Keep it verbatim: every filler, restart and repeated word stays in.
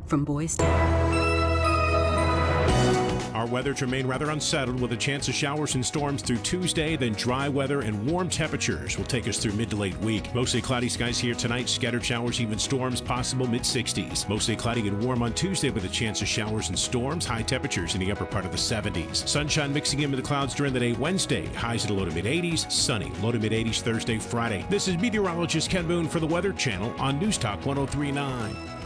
from Boys Town. Our weather to remain rather unsettled with a chance of showers and storms through Tuesday, then dry weather and warm temperatures will take us through mid to late week. Mostly cloudy skies here tonight, scattered showers, even storms possible mid sixties. Mostly cloudy and warm on Tuesday with a chance of showers and storms, high temperatures in the upper part of the seventies. Sunshine mixing in with the clouds during the day Wednesday, highs at a low to mid eighties, sunny, low to mid eighties Thursday, Friday. This is meteorologist Ken Boone for the Weather Channel on News Talk one oh three point nine.